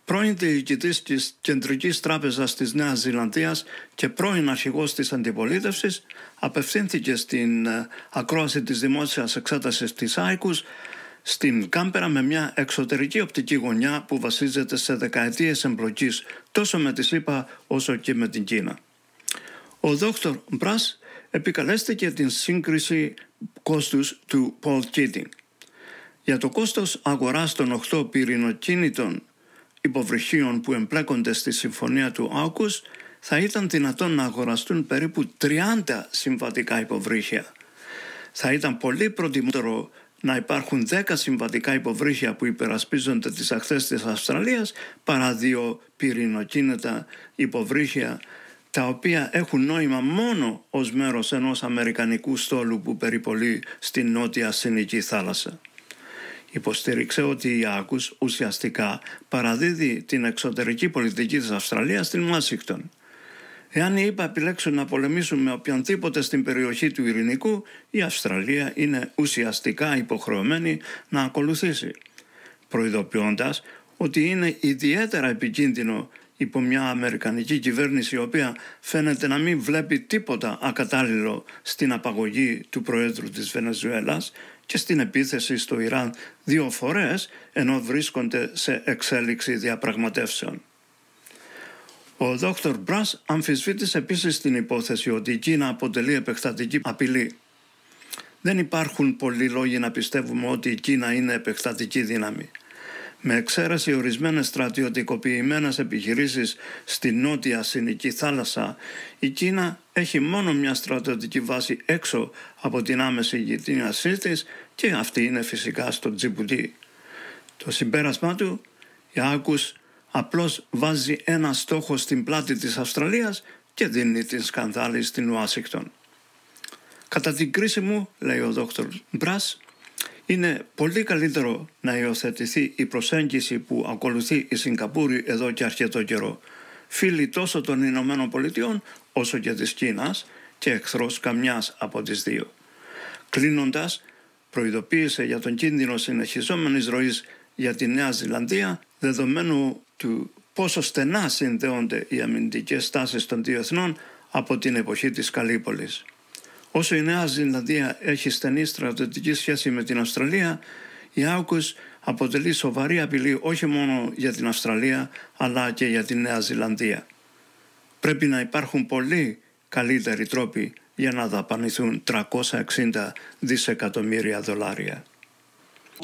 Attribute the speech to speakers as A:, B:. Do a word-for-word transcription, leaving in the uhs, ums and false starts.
A: πρώην διοικητής της Κεντρικής Τράπεζας της Νέας Ζηλανδίας και πρώην αρχηγός της αντιπολίτευσης, απευθύνθηκε στην ακρόαση της δημόσιας εξέτασης της Άικους στην Κάμπερα με μια εξωτερική οπτική γωνιά που βασίζεται σε δεκαετίες εμπλοκής τόσο με τη ΣΥΠΑ όσο και με την Κίνα. Ο δόκτωρ Μπρας επικαλέστηκε την σύγκριση κόστους του Paul Keating. Για το κόστος αγοράς των οκτώ πυρηνοκίνητων υποβρυχίων που εμπλέκονται στη συμφωνία του Άουκους θα ήταν δυνατόν να αγοραστούν περίπου τριάντα συμβατικά υποβρύχια. Θα ήταν πολύ προτιμότερο να υπάρχουν δέκα συμβατικά υποβρύχια που υπερασπίζονται τις ακτές της Αυστραλίας παρά δύο πυρηνοκίνητα υποβρύχια τα οποία έχουν νόημα μόνο ως μέρος ενός αμερικανικού στόλου που περιπολεί στην νότια Συνική θάλασσα. Υποστήριξε ότι η Άικους ουσιαστικά παραδίδει την εξωτερική πολιτική της Αυστραλίας στην Ουάσιγκτον. Εάν οι ΗΠΑ επιλέξουν να πολεμήσουν με οποιονδήποτε στην περιοχή του Ειρηνικού, η Αυστραλία είναι ουσιαστικά υποχρεωμένη να ακολουθήσει, προειδοποιώντας ότι είναι ιδιαίτερα επικίνδυνο υπό μια αμερικανική κυβέρνηση η οποία φαίνεται να μην βλέπει τίποτα ακατάλληλο στην απαγωγή του Προέδρου της Βενεζουέλας και στην επίθεση στο Ιράν δύο φορές ενώ βρίσκονται σε εξέλιξη διαπραγματεύσεων. Ο δόκτωρ Μπρας αμφισβήτησε επίσης την υπόθεση ότι η Κίνα αποτελεί επεκτατική απειλή. Δεν υπάρχουν πολλοί λόγοι να πιστεύουμε ότι η Κίνα είναι επεκτατική δύναμη. Με εξαίρεση ορισμένες στρατιωτικοποιημένες επιχειρήσεις στη νότια Συνική θάλασσα, η Κίνα έχει μόνο μια στρατιωτική βάση έξω από την άμεση γειτονιασή της και αυτή είναι φυσικά στο Τζιμπουτί. Το συμπέρασμά του, η Άικους απλώς βάζει ένα στόχο στην πλάτη της Αυστραλίας και δίνει την σκανδάλη στην Ουάσιγκτον. Κατά την κρίση μου, λέει ο δόκτωρ Μπρας, είναι πολύ καλύτερο να υιοθετηθεί η προσέγγιση που ακολουθεί η Σιγκαπούρη εδώ και αρκετό καιρό. Φίλη τόσο των Ηνωμένων Πολιτειών όσο και της Κίνας και εχθρός καμιάς από τις δύο. Κλείνοντας, προειδοποίησε για τον κίνδυνο συνεχιζόμενης ροής για τη Νέα Ζηλανδία, δεδομένου του πόσο στενά συνδέονται οι αμυντικές τάσεις των δύο εθνών από την εποχή της Καλύπολης. Όσο η Νέα Ζηλανδία έχει στενή στρατιωτική σχέση με την Αυστραλία, η Άικους αποτελεί σοβαρή απειλή όχι μόνο για την Αυστραλία αλλά και για τη Νέα Ζηλανδία. Πρέπει να υπάρχουν πολύ καλύτεροι τρόποι για να δαπανηθούν τριακόσια εξήντα δισεκατομμύρια δολάρια.